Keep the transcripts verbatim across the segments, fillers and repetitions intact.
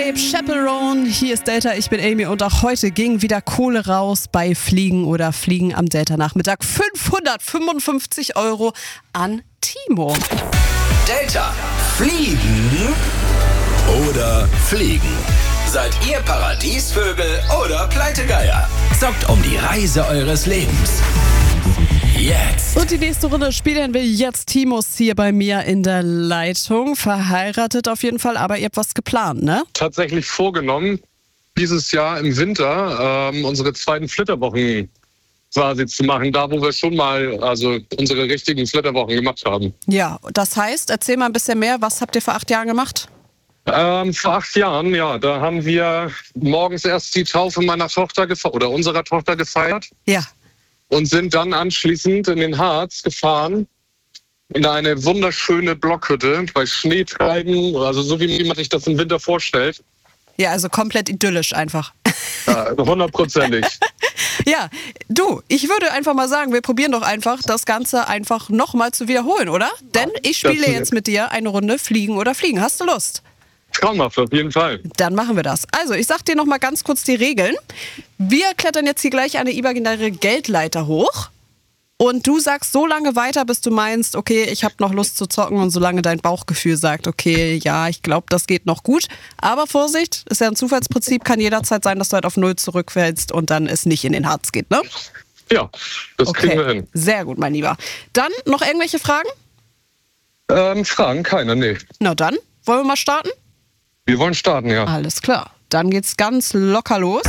Escape Chaperone, hier ist Delta, ich bin Amy und auch heute ging wieder Kohle raus bei Fliegen oder Fliegen am Delta-Nachmittag. fünfhundertfünfundfünfzig Euro an Timo. Delta, fliegen oder fliegen? Seid ihr Paradiesvögel oder Pleitegeier? Zockt um die Reise eures Lebens. Jetzt. Und die nächste Runde spielen wir jetzt. Timo ist hier bei mir in der Leitung. Verheiratet auf jeden Fall, aber ihr habt was geplant, ne? Tatsächlich vorgenommen, dieses Jahr im Winter ähm, unsere zweiten Flitterwochen quasi zu machen. Da, wo wir schon mal also unsere richtigen Flitterwochen gemacht haben. Ja, das heißt, erzähl mal ein bisschen mehr. Was habt ihr vor acht Jahren gemacht? Ähm, vor acht Jahren, ja, da haben wir morgens erst die Taufe meiner Tochter gefeiert oder unserer Tochter gefeiert. Ja. Und sind dann anschließend in den Harz gefahren, in eine wunderschöne Blockhütte bei Schneetreiben, also so wie man sich das im Winter vorstellt. Ja, also komplett idyllisch einfach. Ja, hundertprozentig. Ja, du, ich würde einfach mal sagen, wir probieren doch einfach, das Ganze einfach nochmal zu wiederholen, oder? Denn ich spiele Das- jetzt mit dir eine Runde Fliegen oder Fliegen. Hast du Lust? Traumhaft, auf jeden Fall. Dann machen wir das. Also, ich sag dir noch mal ganz kurz die Regeln. Wir klettern jetzt hier gleich eine imaginäre Geldleiter hoch. Und du sagst so lange weiter, bis du meinst, okay, ich habe noch Lust zu zocken. Und solange dein Bauchgefühl sagt, okay, ja, ich glaube, das geht noch gut. Aber Vorsicht, ist ja ein Zufallsprinzip, kann jederzeit sein, dass du halt auf Null zurückfällst und dann es nicht in den Harz geht, ne? Ja, das kriegen wir hin. Sehr gut, mein Lieber. Dann noch irgendwelche Fragen? Ähm, Fragen? Keine, nee. Na dann, wollen wir mal starten? Wir wollen starten, ja. Alles klar. Dann geht's ganz locker los.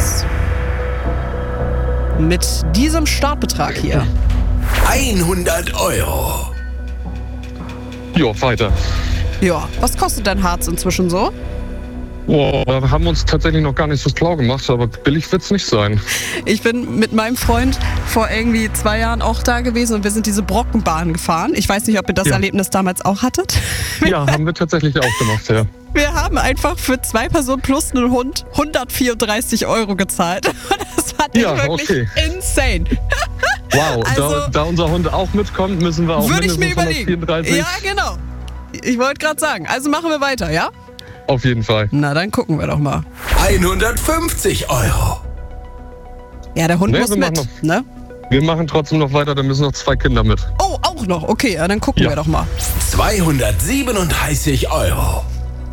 Mit diesem Startbetrag hier. hundert Euro. Jo, weiter. Ja, was kostet dein Harz inzwischen so? Boah, da haben wir uns tatsächlich noch gar nicht so schlau gemacht, aber billig wird's nicht sein. Ich bin mit meinem Freund vor irgendwie zwei Jahren auch da gewesen und wir sind diese Brockenbahn gefahren. Ich weiß nicht, ob ihr das Ja. Erlebnis damals auch hattet. Ja, haben wir tatsächlich auch gemacht, ja. Wir haben einfach für zwei Personen plus einen Hund hundertvierunddreißig Euro gezahlt. Und das fand ich Ja, wirklich okay. insane. Wow, Also- da, da unser Hund auch mitkommt, müssen wir auch Würde ich mir mindestens überlegen. hundertvierunddreißig. Ja, genau. Ich wollte gerade sagen. Also machen wir weiter, ja? Auf jeden Fall. Na, dann gucken wir doch mal. hundertfünfzig Euro. Ja, der Hund Nee, muss wir machen mit, ne? Wir machen trotzdem noch weiter, da müssen noch zwei Kinder mit. Oh, auch noch. Okay, ja, dann gucken Ja. wir doch mal. zweihundertsiebenunddreißig Euro.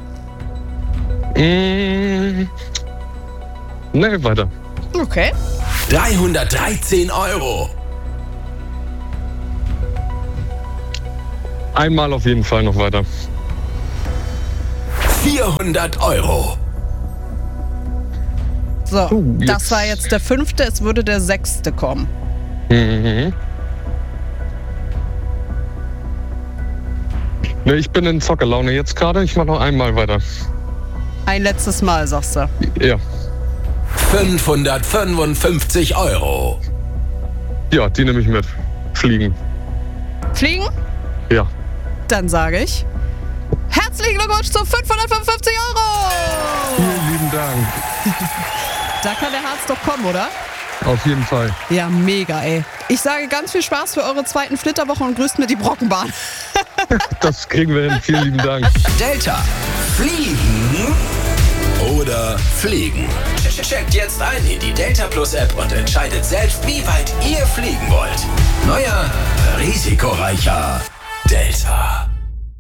Mmh. Nee, weiter. Okay. dreihundertdreizehn Euro. Einmal auf jeden Fall noch weiter. vierhundert Euro. So, Oh, jetzt. das war jetzt der fünfte, es würde der sechste kommen. Mhm. Nee, ich bin in Zockerlaune jetzt gerade. Ich mache noch einmal weiter. Ein letztes Mal, sagst du. Ja. fünfhundertfünfundfünfzig Euro. Ja, die nehme ich mit. Fliegen. Fliegen? Ja. Dann sage ich herzlichen Glückwunsch zu fünfhundertfünfundfünfzig Euro! Vielen lieben Dank. Da kann der Harz doch kommen, oder? Auf jeden Fall. Ja, mega, ey. Ich sage ganz viel Spaß für eure zweiten Flitterwoche und grüßt mir die Brockenbahn. Das kriegen wir hin. Vielen lieben Dank. Delta. Fliegen oder fliegen? Checkt jetzt ein in die Delta Plus App und entscheidet selbst, wie weit ihr fliegen wollt. Neuer, risikoreicher Delta.